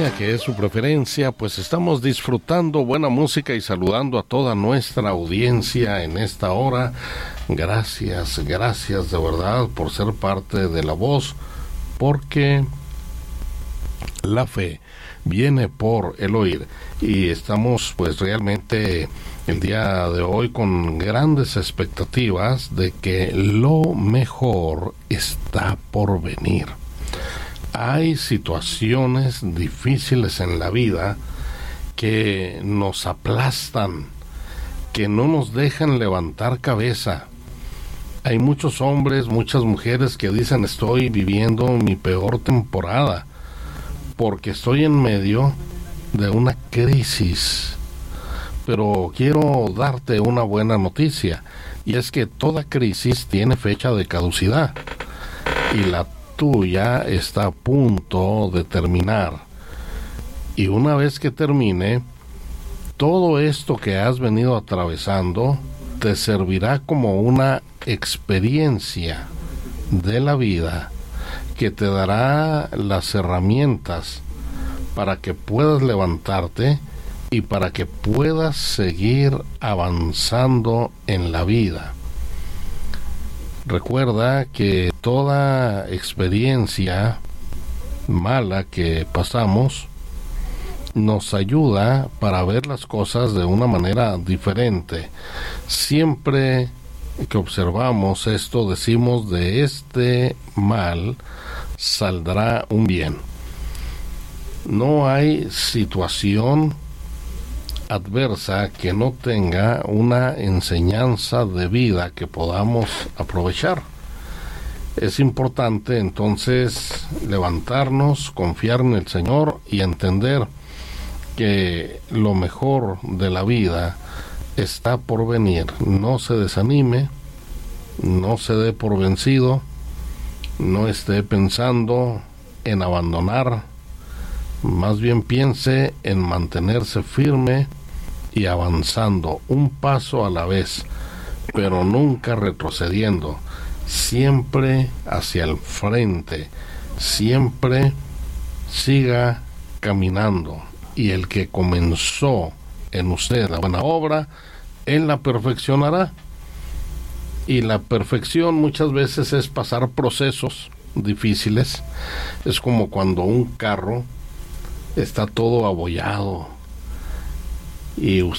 mediodía, que es su preferencia, pues estamos disfrutando buena música y saludando a toda nuestra audiencia en esta hora. Gracias de verdad por ser parte de La Voz, porque la fe viene por el oír, y estamos pues realmente el día de hoy con grandes expectativas de que lo mejor está por venir. Hay situaciones difíciles en la vida que nos aplastan, que no nos dejan levantar cabeza. Hay muchos hombres, muchas mujeres que dicen: estoy viviendo mi peor temporada porque estoy en medio de una crisis. Pero quiero darte una buena noticia, y es que toda crisis tiene fecha de caducidad, y la tuya está a punto de terminar. Y una vez que termine, todo esto que has venido atravesando te servirá como una experiencia de la vida que te dará las herramientas para que puedas levantarte y para que puedas seguir avanzando en la vida. Recuerda que toda experiencia mala que pasamos nos ayuda para ver las cosas de una manera diferente. Siempre que observamos esto, decimos: de este mal saldrá un bien. No hay situación adversa que no tenga una enseñanza de vida que podamos aprovechar. Es importante entonces levantarnos, confiar en el Señor y entender que lo mejor de la vida está por venir. No se desanime, no se dé por vencido, no esté pensando en abandonar, más bien piense en mantenerse firme y avanzando un paso a la vez, pero nunca retrocediendo, siempre hacia el frente, siempre siga caminando, y el que comenzó en usted la buena obra, Él la perfeccionará. Y la perfección muchas veces es pasar procesos difíciles. Es como cuando un carro está todo abollado y